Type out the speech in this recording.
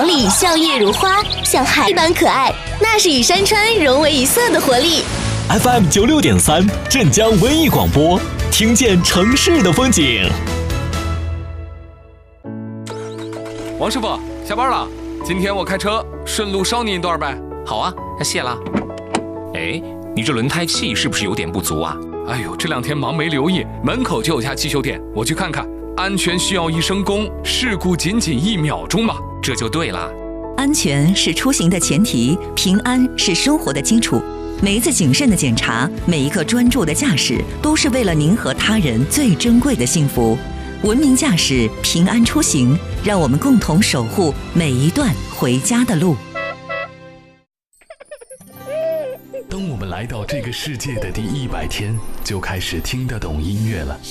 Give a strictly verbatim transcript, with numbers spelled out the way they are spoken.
房里笑靥如花，像海般可爱，那是与山川融为一色的活力。 F M 九六点三，镇江文艺广播，听见城市的风景。 王师傅，下班了，今天我开车顺路捎你一段呗。 好啊，那谢了。哎，你这轮胎气是不是有点不足啊？ 哎呦，这两天忙没留意，门口就有家汽修店，我去看看。安全需要一声功，事故仅仅一秒钟嘛， 这就对了。 安全是出行的前提，平安是生活的基础。每一次谨慎的检查，每一刻专注的驾驶，都是为了您和他人最珍贵的幸福。文明驾驶，平安出行，让我们共同守护每一段回家的路。 当我们来到这个世界的第一百天，就开始听得懂音乐了。